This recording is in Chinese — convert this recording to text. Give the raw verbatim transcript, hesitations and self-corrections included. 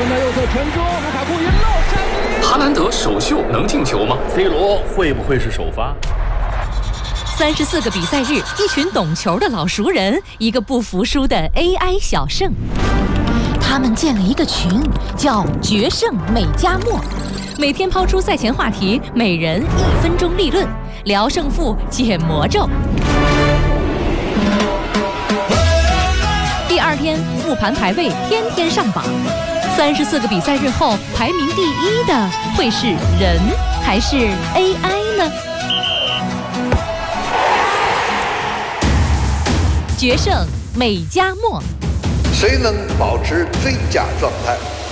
身在右侧传中，卢卡库一漏， 哈兰德首秀能进球吗 ？C 罗会不会是首发？ 三十四个比赛日，一群懂球的老熟人，一个不服输的 A I 小胜。他们建了一个群，叫“决胜美加墨”，每天抛出赛前话题，每人一分钟立论，聊胜负，解魔咒。第二天，复盘排位天天上榜。三十四个比赛日后，排名第一的会是人还是 A I 呢？决胜美加墨， 谁能保持最佳状态？